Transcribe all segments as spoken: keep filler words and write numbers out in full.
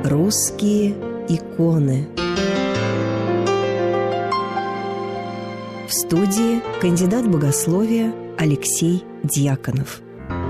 Русские иконы. В студии кандидат богословия Алексей Дьяконов.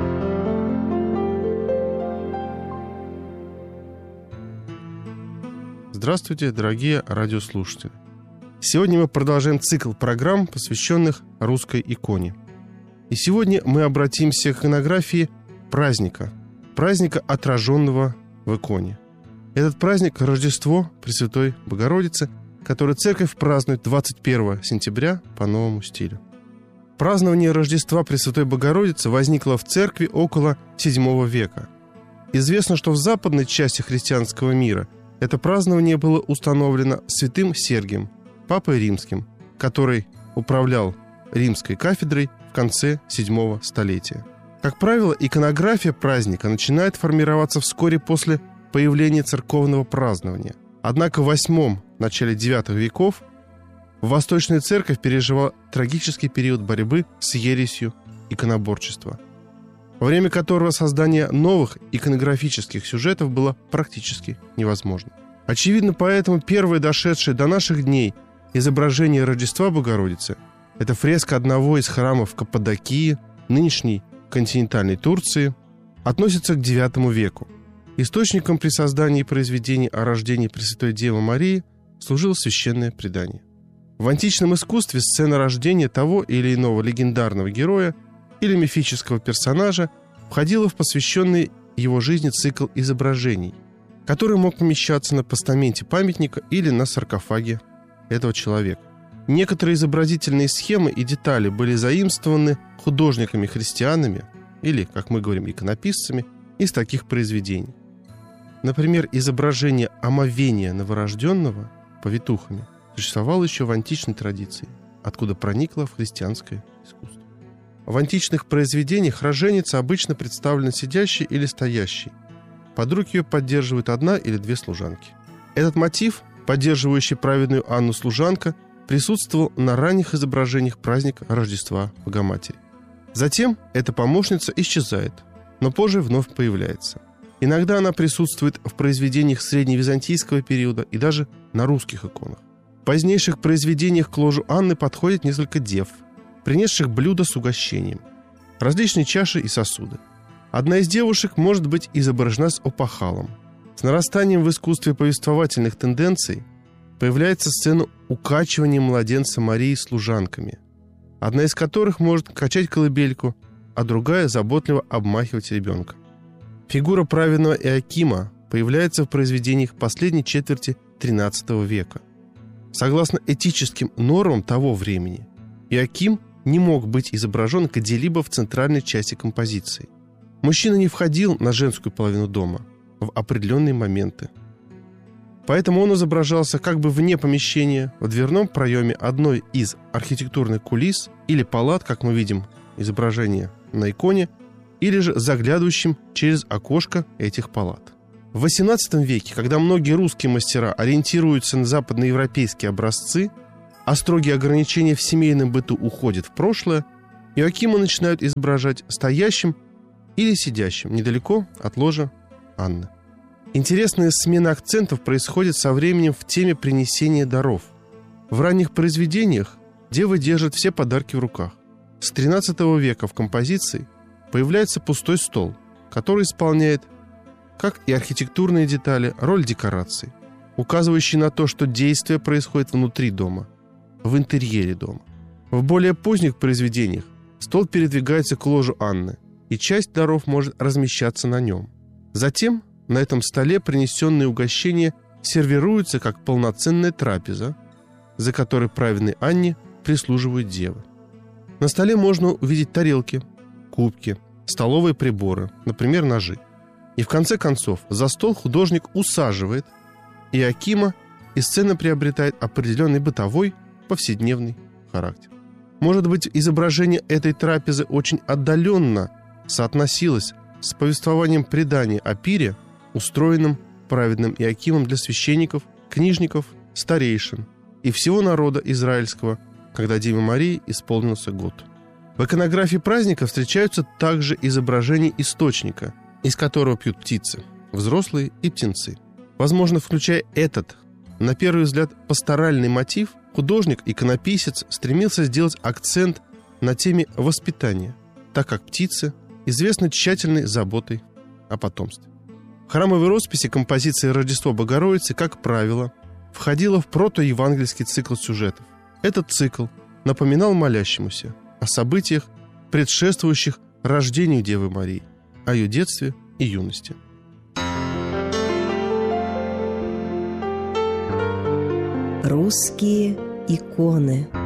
Здравствуйте, дорогие радиослушатели! Сегодня мы продолжаем цикл программ, посвященных русской иконе. И сегодня мы обратимся к иконографии праздника, праздника, отраженного в иконе. Этот праздник – Рождество Пресвятой Богородицы, который церковь празднует двадцать первого сентября по новому стилю. Празднование Рождества Пресвятой Богородицы возникло в церкви около седьмого века. Известно, что в западной части христианского мира это празднование было установлено святым Сергием, папой римским, который управлял римской кафедрой в конце седьмого столетия. Как правило, иконография праздника начинает формироваться вскоре после появления церковного празднования. Однако в восьмом, начале девятого веков Восточная Церковь переживала трагический период борьбы с ересью иконоборчества, во время которого создание новых иконографических сюжетов было практически невозможно. Очевидно, поэтому первое дошедшее до наших дней изображение Рождества Богородицы – это фреска одного из храмов Каппадокии, нынешней континентальной Турции, относится к девятому веку. Источником при создании произведений о рождении Пресвятой Девы Марии служило священное предание. В античном искусстве сцена рождения того или иного легендарного героя или мифического персонажа входила в посвященный его жизни цикл изображений, который мог помещаться на постаменте памятника или на саркофаге этого человека. Некоторые изобразительные схемы и детали были заимствованы художниками-христианами или, как мы говорим, иконописцами из таких произведений. Например, изображение омовения новорожденного повитухами существовало еще в античной традиции, откуда проникло в христианское искусство. В античных произведениях роженица обычно представлена сидящей или стоящей. Под руки ее поддерживают одна или две служанки. Этот мотив, поддерживающий праведную Анну служанка, присутствовал на ранних изображениях праздника Рождества Богоматери. Затем эта помощница исчезает, но позже вновь появляется. Иногда она присутствует в произведениях средневизантийского периода и даже на русских иконах. В позднейших произведениях к ложу Анны подходит несколько дев, принесших блюда с угощением, различные чаши и сосуды. Одна из девушек может быть изображена с опахалом. С нарастанием в искусстве повествовательных тенденций появляется сцена укачивания младенца Марии служанками, одна из которых может качать колыбельку, а другая заботливо обмахивать ребенка. Фигура праведного Иоакима появляется в произведениях последней четверти тринадцатого века. Согласно этическим нормам того времени, Иоаким не мог быть изображен где-либо в центральной части композиции. Мужчина не входил на женскую половину дома в определенные моменты. Поэтому он изображался как бы вне помещения, в дверном проеме одной из архитектурных кулис или палат, как мы видим изображение на иконе, или же заглядывающим через окошко этих палат. В восемнадцатом веке, когда многие русские мастера ориентируются на западноевропейские образцы, а строгие ограничения в семейном быту уходят в прошлое, Иоакима начинают изображать стоящим или сидящим недалеко от ложа Анны. Интересная смена акцентов происходит со временем в теме принесения даров. В ранних произведениях девы держат все подарки в руках. С тринадцатого века в композиции появляется пустой стол, который исполняет, как и архитектурные детали, роль декорации, указывающей на то, что действие происходит внутри дома, в интерьере дома. В более поздних произведениях стол передвигается к ложу Анны, и часть даров может размещаться на нем. Затем на этом столе принесенные угощения сервируются как полноценная трапеза, за которой праведной Анне прислуживают девы. На столе можно увидеть тарелки, кубки, столовые приборы, например, ножи. И в конце концов за стол художник усаживает Иоакима, и сцена приобретает определенный бытовой, повседневный характер. Может быть, изображение этой трапезы очень отдаленно соотносилось с повествованием предания о пире, устроенном праведным Иоакимом для священников, книжников, старейшин и всего народа израильского, когда Деве Марии исполнился год. В иконографии праздника встречаются также изображения источника, из которого пьют птицы, взрослые и птенцы. Возможно, включая этот, на первый взгляд, пасторальный мотив, художник-иконописец стремился сделать акцент на теме воспитания, так как птицы известны тщательной заботой о потомстве. В храмовой росписи композиция «Рождество Богородицы», как правило, входила в протоевангельский цикл сюжетов. Этот цикл напоминал молящемуся о событиях, предшествующих рождению Девы Марии, о ее детстве и юности. Русские иконы.